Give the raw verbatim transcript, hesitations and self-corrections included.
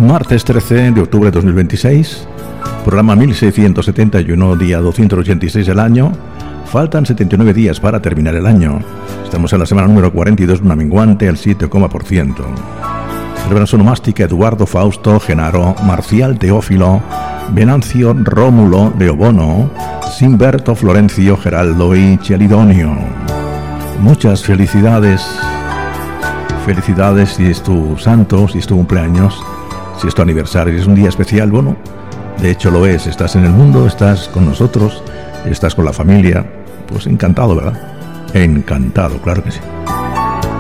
martes trece de octubre de dos mil veintiséis, programa mil seiscientos setenta y uno, día doscientos ochenta y seis del año. Faltan setenta y nueve días para terminar el año. Estamos en la semana número cuarenta y dos, una menguante al siete coma por ciento. Celebración onomástica: Eduardo, Fausto, Genaro, Marcial, Teófilo, Venancio, Rómulo, Leobono, Simberto, Florencio, Geraldo y Chelidonio. Muchas felicidades. Felicidades si es tu santo, si es tu cumpleaños, si es tu aniversario, si es un día especial. Bueno, de hecho lo es. Estás en el mundo, estás con nosotros, estás con la familia. Pues encantado, ¿verdad? Encantado, claro que sí.